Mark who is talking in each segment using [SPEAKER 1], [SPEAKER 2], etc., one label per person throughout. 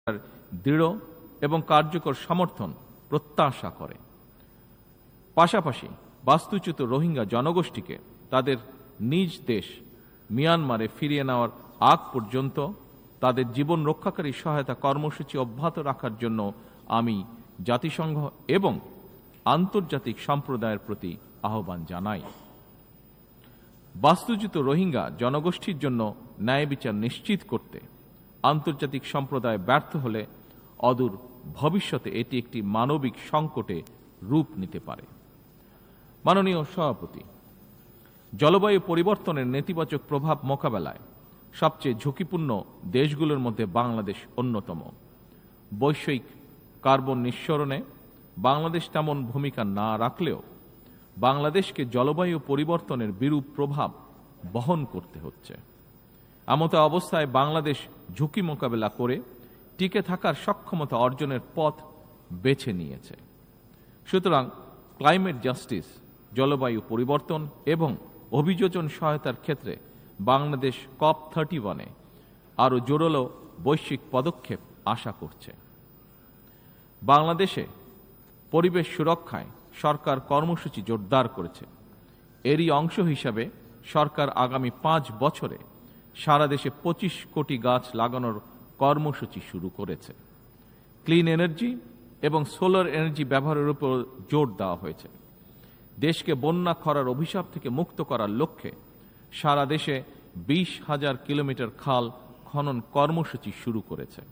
[SPEAKER 1] দৃঢ় এবং কার্যকর সমর্থন প্রত্যাশা করে। পাশাপাশি বাস্তুচ্যুত রোহিঙ্গা জনগোষ্ঠীকে তাদের নিজ দেশ মিয়ানমারে ফিরিয়ে নেওয়ার আগ পর্যন্ত তাদের জীবন রক্ষাকারী সহায়তা কর্মসূচি অব্যাহত রাখার জন্য আমি জাতিসংঘ এবং আন্তর্জাতিক সম্প্রদায়ের প্রতি আহ্বান জানাই। বাস্তুচ্যুত রোহিঙ্গা জনগোষ্ঠীর জন্য ন্যায় বিচার নিশ্চিত করতে আন্তর্জাতিক সম্প্রদায় ব্যর্থ হলে অদূর ভবিষ্যতে এটি একটি মানবিক সংকটে রূপ নিতে পারে। মাননীয় সভাপতি, জলবায়ু পরিবর্তনের নেতিবাচক প্রভাব মোকাবেলায় সবচেয়ে ঝুঁকিপূর্ণ দেশগুলোর মধ্যে বাংলাদেশ অন্যতম। বৈশ্বিক কার্বন নিঃসরণে বাংলাদেশ তেমন ভূমিকা না রাখলেও বাংলাদেশকে জলবায়ু পরিবর্তনের বিরূপ প্রভাব বহন করতে হচ্ছে। এমত অবস্থায় বাংলাদেশ ঝুঁকি মোকাবেলা করে টিকে থাকার সক্ষমতা অর্জনের পথ বেছে নিয়েছে। সুতরাং ক্লাইমেট জাস্টিস, জলবায়ু পরিবর্তন এবং অভিযোজন সহায়তার ক্ষেত্রে বাংলাদেশ COP31-এ আরও জোরালো বৈশ্বিক পদক্ষেপ আশা করছে। বাংলাদেশে পরিবেশ সুরক্ষায় সরকার কর্মসূচি জোরদার করেছে। এরই অংশ হিসাবে সরকার আগামী 5 বছরে সারা দেশে 25 কোটি গাছ লাগানোর কর্মসূচি শুরু করেছে। ক্লিন এনার্জি এবং সোলার এনার্জি ব্যবহারের উপর জোর দেওয়া হয়েছে। দেশকে বন্যা খরার অভিশাপ থেকে মুক্ত করার লক্ষ্যে সারা দেশে 20,000 কিলোমিটার খাল খনন কর্মসূচি শুরু করেছে।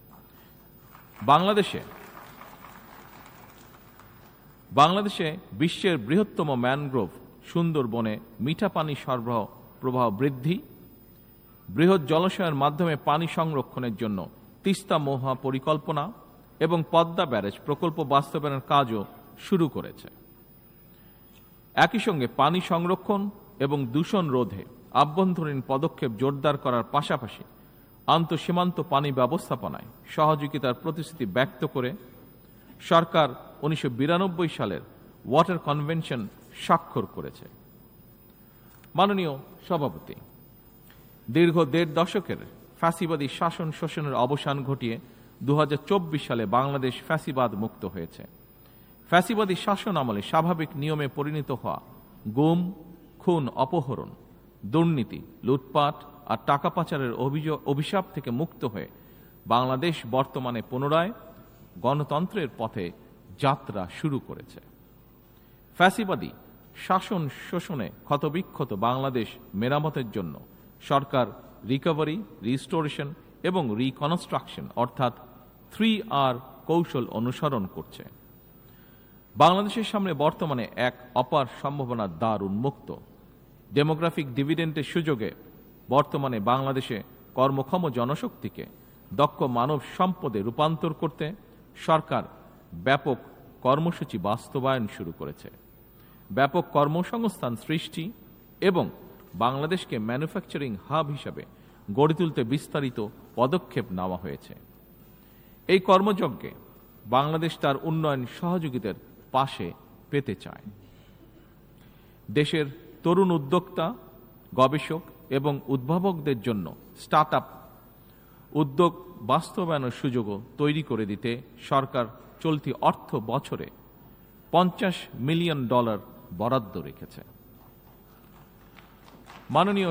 [SPEAKER 1] বাংলাদেশে বিশ্বের বৃহত্তম ম্যানগ্রোভ সুন্দরবনে মিঠা পানি সরবরাহ প্রবাহ বৃদ্ধি, বৃহৎ জলাশয়ের মাধ্যমে পানি সংরক্ষণের জন্য তিস্তা মহা পরিকল্পনা এবং পদ্মা ব্যারেজ প্রকল্প বাস্তবায়নের কাজও শুরু করেছে। একই সঙ্গে পানি সংরক্ষণ এবং দূষণ রোধে আভ্যন্তরীণ পদক্ষেপ জোরদার করার পাশাপাশি আন্তঃসীমান্ত পানি ব্যবস্থাপনায় সহযোগিতার প্রতিশ্রুতি ব্যক্ত করে সরকার 1992 সালের ওয়াটার কনভেনশন স্বাক্ষর করেছে। মাননীয় সভাপতি, দীর্ঘ 1.5 দশকের ফ্যাসিবাদী শাসন শোষণের অবসান ঘটিয়ে 2024 সালে বাংলাদেশ ফ্যাসিবাদ মুক্ত হয়েছে। ফ্যাসিবাদী শাসন আমলে স্বাভাবিক নিয়মে পরিণত হওয়া গুম, খুন, অপহরণ, দুর্নীতি, লুটপাট আর টাকা পাচারের অভিশাপ থেকে মুক্ত হয়ে বাংলাদেশ বর্তমানে পুনরায় গণতন্ত্রের পথে যাত্রা শুরু করেছে। ফ্যাসিবাদী শাসন শোষণে ক্ষতবিক্ষত বাংলাদেশ মেরামতের জন্য সরকার রিকভারি, রিস্টোরেশন এবং রিকনস্ট্রাকশন অর্থাৎ 3R কৌশল অনুসরণ করছে। বাংলাদেশের সামনে বর্তমানে এক অপার সম্ভাবনার দ্বার উন্মুক্ত। ডেমোগ্রাফিক ডিভিডেন্ডের সুযোগে বর্তমানে বাংলাদেশে কর্মক্ষম জনশক্তিকে দক্ষ মানব সম্পদে রূপান্তর করতে সরকার ব্যাপক কর্মসূচি বাস্তবায়ন শুরু করেছে। ব্যাপক কর্মসংস্থান সৃষ্টি এবং বাংলাদেশকে ম্যানুফ্যাকচারিং হাব হিসাবে গড়ে তুলতে বিস্তারিত পদক্ষেপ নেওয়া হয়েছে। এই কর্মযজ্ঞে বাংলাদেশ তার উন্নয়ন সহযোগীদের পাশে পেতে চায়। দেশের তরুণ উদ্যোক্তা, গবেষক এবং উদ্ভাবকদের জন্য স্টার্টআপ উদ্যোগ বাস্তবায়নের সুযোগও তৈরি করে দিতে সরকার চলতি অর্থ বছরে $50 মিলিয়ন বরাদ্দ রেখেছে। মাননীয়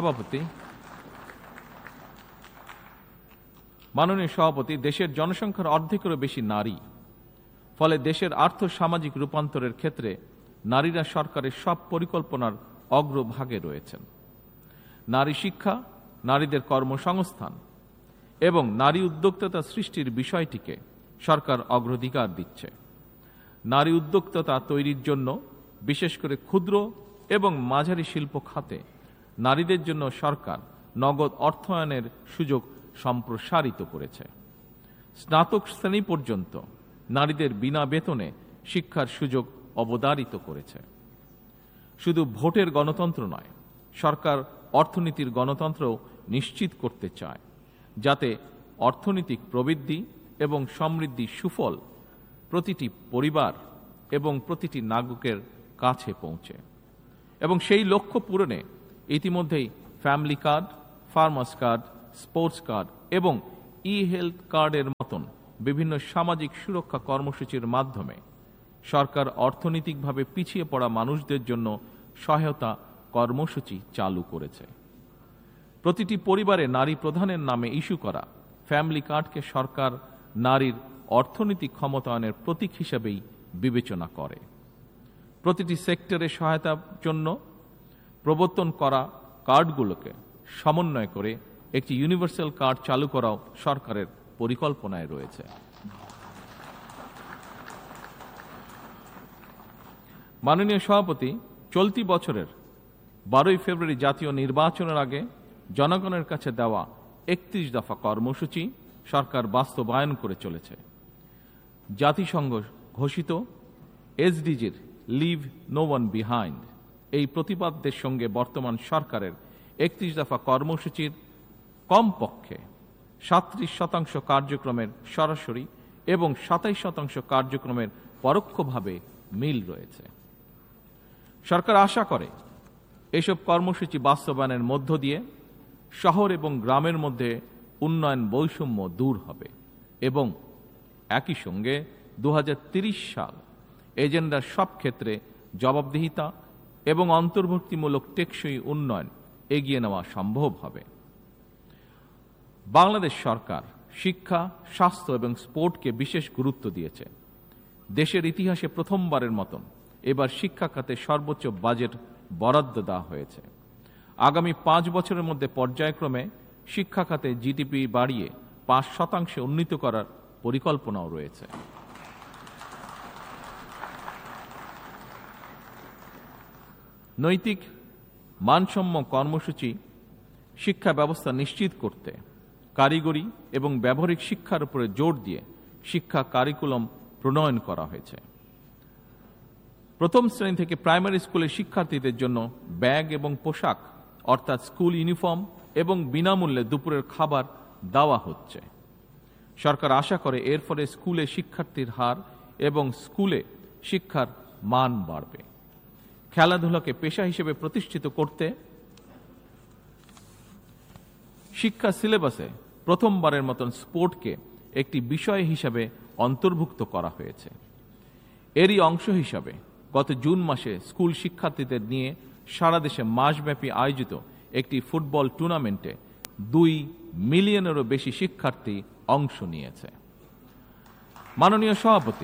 [SPEAKER 1] সভাপতি, দেশের জনসংখ্যার অর্ধেকেরও বেশি নারী। ফলে দেশের আর্থ সামাজিক রূপান্তরের ক্ষেত্রে নারীরা সরকারের সব পরিকল্পনার অগ্রভাগে রয়েছেন। নারী শিক্ষা, নারীদের কর্মসংস্থান এবং নারী উদ্যোক্তা সৃষ্টির বিষয়টিকে সরকার অগ্রাধিকার দিচ্ছে। নারী উদ্যোক্তা তৈরির জন্য বিশেষ করে ক্ষুদ্র এবং মাঝারি শিল্প খাতে নারীদের জন্য সরকার নগদ অর্থায়নের সুযোগ সম্প্রসারিত করেছে। স্নাতক শ্রেণী পর্যন্ত নারীদের বিনা বেতনে শিক্ষার সুযোগ অবধারিত করেছে। শুধু ভোটের গণতন্ত্র নয়, সরকার অর্থনীতির গণতন্ত্রও নিশ্চিত করতে চায়, যাতে অর্থনৈতিক প্রবৃদ্ধি এবং সমৃদ্ধির সুফল প্রতিটি পরিবার এবং প্রতিটি নাগরিকের কাছে পৌঁছে। এবং সেই লক্ষ্য পূরণে ইতিমধ্যেই family card, farmers card, sports card এবং হেলথ কার্ডের মতন বিভিন্ন সামাজিক সুরক্ষা কর্মসূচির মাধ্যমে সরকার অর্থনৈতিকভাবে পিছিয়ে পড়া মানুষদের জন্য সহায়তা কর্মসূচি চালু করেছে। প্রতিটি পরিবারে নারী প্রধানের নামে ইস্যু করা ফ্যামিলি কার্ডকে সরকার নারীর অর্থনৈতিক ক্ষমতায়নের প্রতীক হিসেবেই বিবেচনা করে। প্রতিটি সেক্টরে সহায়তার জন্য প্রবর্তন করা কার্ডগুলোকে সমন্বয় করে একটি ইউনিভার্সাল কার্ড চালু করাও সরকারের পরিকল্পনায় রয়েছে। মাননীয় সভাপতি, চলতি বছরের 12 ফেব্রুয়ারি জাতীয় নির্বাচনের আগে জনগণের কাছে দেওয়া 31 দফা কর্মসূচি সরকার বাস্তবায়ন করে চলেছে। জাতিসংঘ ঘোষিত এসডিজির লিভ নো ওয়ান বিহাইন্ড এই প্রতিপাদ্যের সঙ্গে বর্তমান সরকারের 31 দফা কর্মসূচির কমপক্ষে 37% কার্যক্রমের সরাসরি এবং 27% কার্যক্রমের পরোক্ষভাবে মিল রয়েছে। সরকার আশা করে এসব কর্মসূচি বাস্তবায়নের মধ্য দিয়ে শহর এবং গ্রামের মধ্যে উন্নয়ন বৈষম্য দূর হবে এবং একই সঙ্গে 2030 সাল এজেন্ডার সব ক্ষেত্রে জবাবদিহিতা এবং অন্তর্ভুক্তিমূলক টেকসই উন্নয়ন এগিয়ে নেওয়া সম্ভব হবে। বাংলাদেশ সরকার শিক্ষা, স্বাস্থ্য এবং স্পোর্টকে বিশেষ গুরুত্ব দিয়েছে। দেশের ইতিহাসে প্রথমবারের মতন এবার শিক্ষা খাতে সর্বোচ্চ বাজেট বরাদ্দ দেওয়া হয়েছে। আগামী 5 বছরের মধ্যে পর্যায়ক্রমে শিক্ষা খাতে জিডিপি বাড়িয়ে 5% উন্নীত করার পরিকল্পনাও রয়েছে। নৈতিক মানসম্য কর্মসূচি শিক্ষা ব্যবস্থা নিশ্চিত করতে কারিগরি এবং ব্যবহারিক শিক্ষার উপরে জোর দিয়ে শিক্ষা কারিকুলাম প্রণয়ন করা হয়েছে। প্রথম শ্রেণী থেকে প্রাইমারি স্কুলের শিক্ষার্থীদের জন্য ব্যাগ এবং পোশাক অর্থাৎ স্কুল ইউনিফর্ম এবং বিনামূল্যে দুপুরের খাবার দেওয়া হচ্ছে। সরকার আশা করে এর ফলে স্কুলে শিক্ষার্থীর হার এবং স্কুলে শিক্ষার মান বাড়বে। খেলাধুলাকে পেশা হিসেবে প্রতিষ্ঠিত করতে শিক্ষা সিলেবাসে প্রথমবারের মতন স্পোর্টকে একটি বিষয় হিসাবে অন্তর্ভুক্ত করা হয়েছে। এরই অংশ হিসাবে গত জুন মাসে স্কুল শিক্ষার্থীদের নিয়ে সারা দেশে মাসব্যাপী আয়োজিত একটি ফুটবল টুর্নামেন্টে 2 মিলিয়নেরও বেশি শিক্ষার্থী অংশ নিয়েছে। মাননীয়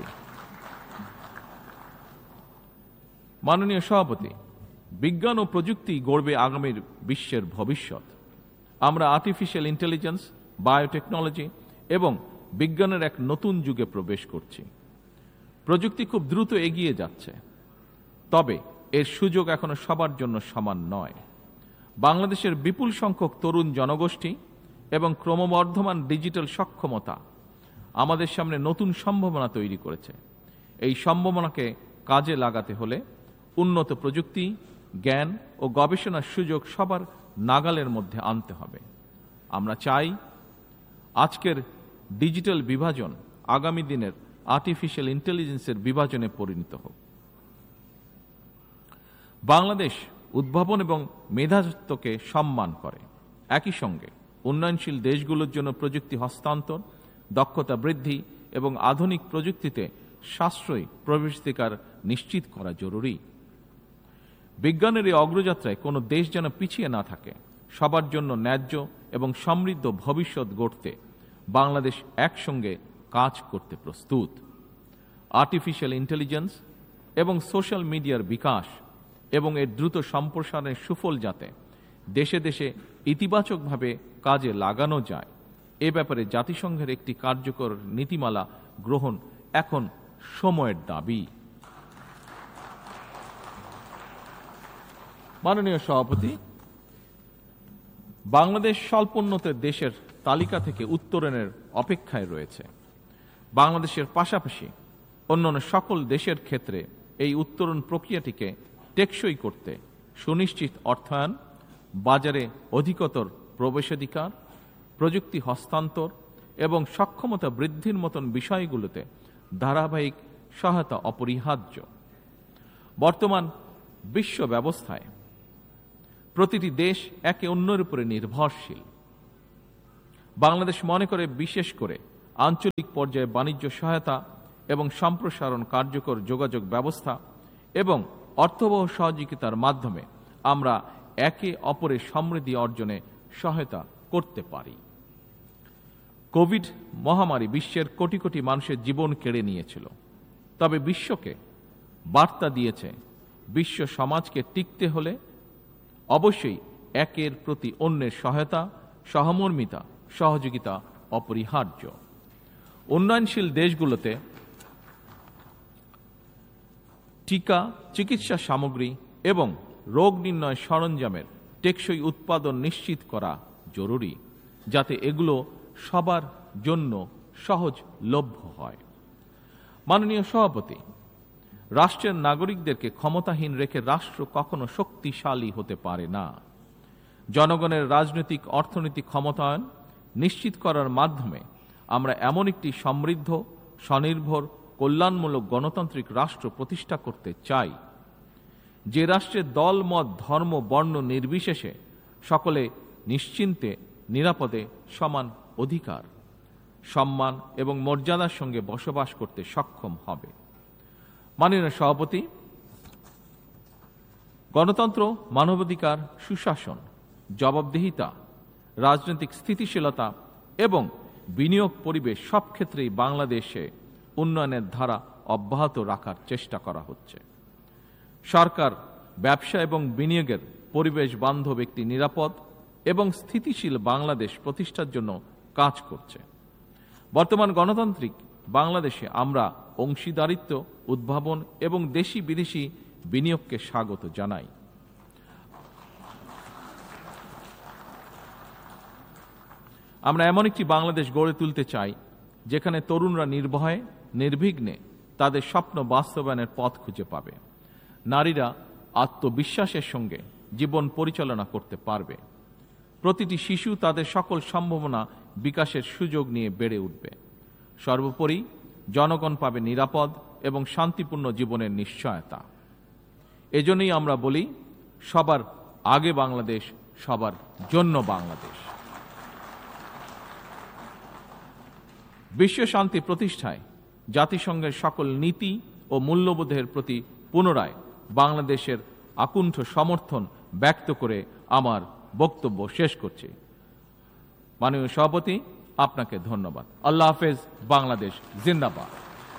[SPEAKER 1] সভাপতি, বিজ্ঞান ও প্রযুক্তি গড়বে আগামীর বিশ্বের ভবিষ্যৎ। আমরা আর্টিফিশিয়াল ইন্টেলিজেন্স, বায়োটেকনোলজি এবং বিজ্ঞানের এক নতুন যুগে প্রবেশ করছি। প্রযুক্তি খুব দ্রুত এগিয়ে যাচ্ছে, তবে এর সুযোগ এখনো সবার জন্য সমান নয়। বাংলাদেশের বিপুল সংখ্যক তরুণ জনগোষ্ঠী এবং ক্রমবর্ধমান ডিজিটাল সক্ষমতা আমাদের সামনে নতুন সম্ভাবনা তৈরি করেছে। এই সম্ভাবনাকে কাজে লাগাতে হলে উন্নত প্রযুক্তি, জ্ঞান ও গবেষণার সুযোগ সবার নাগালের মধ্যে আনতে হবে। আমরা চাই আজকের ডিজিটাল বিভাজন আগামী দিনের আর্টিফিশিয়াল ইন্টেলিজেন্সের বিভাজনে পরিণত হোক। বাংলাদেশ উদ্ভাবন এবং মেধাস্বত্বকে সম্মান করে, একই সঙ্গে উন্নয়নশীল দেশগুলোর জন্য প্রযুক্তি হস্তান্তর, দক্ষতা বৃদ্ধি এবং আধুনিক প্রযুক্তিতে সাশ্রয়ী প্রবেশাধিকার নিশ্চিত করা জরুরি। বিজ্ঞানের এই অগ্রযাত্রায় কোনো দেশ যেন পিছিয়ে না থাকে। সবার জন্য ন্যায্য এবং সমৃদ্ধ ভবিষ্যৎ গড়তে বাংলাদেশ একসঙ্গে কাজ করতে প্রস্তুত। আর্টিফিশিয়াল ইন্টেলিজেন্স এবং সোশ্যাল মিডিয়ার বিকাশ এবং এর দ্রুত সম্প্রসারণের সুফল যাতে দেশে দেশে ইতিবাচকভাবে কাজে লাগানো যায়, এ ব্যাপারে জাতিসংঘের একটি কার্যকর নীতিমালা গ্রহণ এখন সময়ের দাবি। মাননীয় সভাপতি, বাংলাদেশ স্বল্পোন্নত দেশের তালিকা থেকে উত্তরণের অপেক্ষায় রয়েছে। বাংলাদেশের পাশাপাশি অন্যান্য সকল দেশের ক্ষেত্রে এই উত্তরণ প্রক্রিয়াটিকে টেকসই করতে সুনিশ্চিত অর্থায়ন, বাজারে অধিকতর প্রবেশাধিকার, প্রযুক্তি হস্তান্তর এবং সক্ষমতা বৃদ্ধির মতন বিষয়গুলোতে ধারাবাহিক সহায়তা অপরিহার্য। বর্তমান বিশ্ব ব্যবস্থায় প্রতিটি দেশ একে অন্যের উপরে নির্ভরশীল। বাংলাদেশ মনে করে বিশেষ করে আঞ্চলিক পর্যায়ে বাণিজ্য সহায়তা এবং সম্প্রসারণ কার্যকর যোগাযোগ ব্যবস্থা এবং অর্থবহ সহযোগিতার মাধ্যমে আমরা একে অপরের সমৃদ্ধি অর্জনে সহায়তা করতে পারি। কোভিড মহামারী বিশ্বের কোটি কোটি মানুষের জীবন কেড়ে নিয়েছিল, তবে বিশ্বকে বার্তা দিয়েছে বিশ্ব সমাজকে টিকতে হলে অবশ্যই একের প্রতি অন্যের সহায়তা, সহমর্মিতা, সহযোগিতা অপরিহার্য। উন্নয়নশীল দেশগুলোতে টিকা, চিকিৎসা সামগ্রী এবং রোগ নির্ণয় সরঞ্জামের টেকসই উৎপাদন নিশ্চিত করা জরুরি, যাতে এগুলো সবার জন্য সহজলভ্য হয়। মাননীয় সভাপতি, রাষ্ট্রের নাগরিকদেরকে ক্ষমতাহীন রেখে রাষ্ট্র কখনো শক্তিশালী হতে পারে না। জনগণের রাজনৈতিক অর্থনৈতিক ক্ষমতায়ন নিশ্চিত করার মাধ্যমে আমরা এমন একটি সমৃদ্ধ, স্বনির্ভর, কল্যাণমূলক গণতান্ত্রিক রাষ্ট্র প্রতিষ্ঠা করতে চাই, যে রাষ্ট্রের দল, মত, ধর্ম, বর্ণ নির্বিশেষে সকলে নিশ্চিন্তে নিরাপদে সমান অধিকার, সম্মান এবং মর্যাদার সঙ্গে বসবাস করতে সক্ষম হবে। মাননীয় সভাপতি, গণতন্ত্র, মানবাধিকার, সুশাসন, জবাবদিহিতা, রাজনৈতিক স্থিতিশীলতা এবং বিনিয়োগ পরিবেশ সব ক্ষেত্রেই বাংলাদেশে উন্নয়নের ধারা অব্যাহত রাখার চেষ্টা করা হচ্ছে। সরকার ব্যবসা এবং বিনিয়োগের পরিবেশ বান্ধব একটি নিরাপদ এবং স্থিতিশীল বাংলাদেশ প্রতিষ্ঠার জন্য কাজ করছে। বর্তমান গণতান্ত্রিক বাংলাদেশে আমরা অংশীদারিত্ব, উদ্ভাবন এবং দেশি বিদেশি বিনিয়োগকে স্বাগত জানাই। আমরা এমন একটি বাংলাদেশ গড়ে তুলতে চাই যেখানে তরুণরা নির্ভয়ে, নির্বিঘ্নে তাদের স্বপ্ন বাস্তবায়নের পথ খুঁজে পাবে। নারীরা আত্মবিশ্বাসের সঙ্গে জীবন পরিচালনা করতে পারবে। প্রতিটি শিশু তাদের সকল সম্ভাবনা বিকাশের সুযোগ নিয়ে বেড়ে উঠবে। সর্বোপরি জনগণ পাবে নিরাপদ এবং শান্তিপূর্ণ জীবনের নিশ্চয়তা। এজন্যই আমরা বলি, সবার আগে বাংলাদেশ, সবার জন্য বাংলাদেশ। বিশ্ব শান্তি প্রতিষ্ঠায় জাতিসংঘের সকল নীতি ও মূল্যবোধের প্রতি পুনরায় বাংলাদেশের আকুণ্ঠ সমর্থন ব্যক্ত করে আমার বক্তব্য শেষ করছি। মাননীয় সভাপতি, আপনাকে ধন্যবাদ। আল্লাহ হাফেজ। বাংলাদেশ জিন্দাবাদ।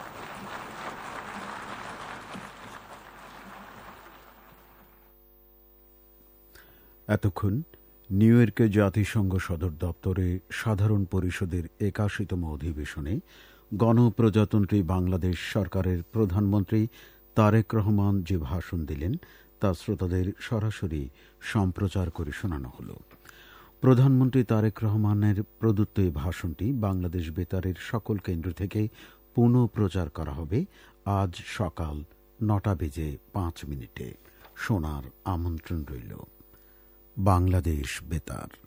[SPEAKER 2] এতক্ষণ নিউ ইয়র্কে জাতিসংঘ সদর দপ্তরে সাধারণ পরিষদের ৮১তম অধিবেশনে গণপ্রজাতন্ত্রী বাংলাদেশ সরকারের প্রধানমন্ত্রী তারেক রহমান যে ভাষণ দিলেন তা শ্রোতাদের সরাসরি সম্প্রচার করে শোনানো হল। প্রধানমন্ত্রী তারেক রহমানের প্রদত্ত এই ভাষণটি বাংলাদেশ বেতারের সকল কেন্দ্র থেকে পুনঃ প্রচার করা হবে আজ সকাল ৯:০৫। শোনার আমন্ত্রণ রইল। বাংলাদেশ বেতার।